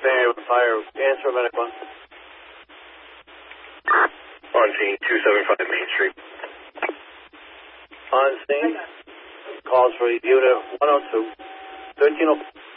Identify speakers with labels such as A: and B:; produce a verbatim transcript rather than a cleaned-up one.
A: Bay with fire. Answer medic one.
B: On scene, two seventy-five Main Street.
A: On scene. Calls for unit one oh two. thirteen oh